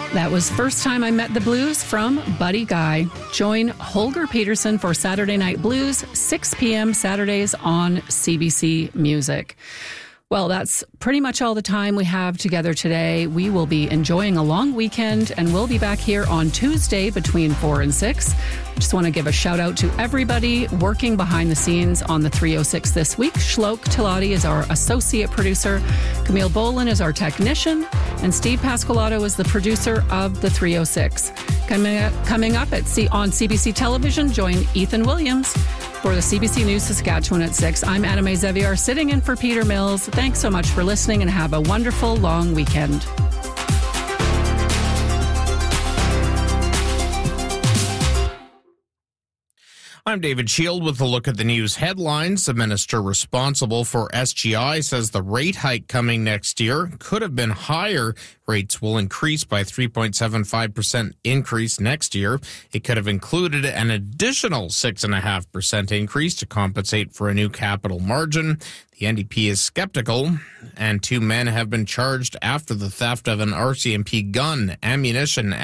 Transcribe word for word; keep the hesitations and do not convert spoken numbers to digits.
That was First Time I Met the Blues from Buddy Guy. Join Holger Peterson for Saturday Night Blues, six p.m. Saturdays on C B C Music. Well, that's pretty much all the time we have together today. We will be enjoying a long weekend, and we'll be back here on Tuesday between four and six. I just want to give a shout out to everybody working behind the scenes on the three oh six this week. Shlok Tilati is our associate producer. Camille Boland is our technician. And Steve Pascolato is the producer of the three oh six. Coming up, coming up at C- on C B C Television, join Ethan Williams for the C B C News Saskatchewan at six. I'm Anna Mae Zeviar, sitting in for Peter Mills. Thanks so much for listening, and have a wonderful long weekend. I'm David Shield with a look at the news headlines. The minister responsible for S G I says the rate hike coming next year could have been higher. Rates will increase by three point seven five percent increase next year. It could have included an additional six point five percent increase to compensate for a new capital margin. The N D P is skeptical, and two men have been charged after the theft of an R C M P gun, ammunition,